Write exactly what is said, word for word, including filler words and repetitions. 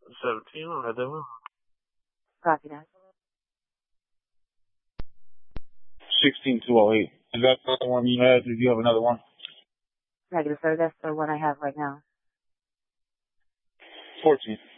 seventeen, I'll have them. Copy that. sixteen two oh eight. Is that the one you had? Did you have another one? Negative, sir. That's the one I have right now. fourteen.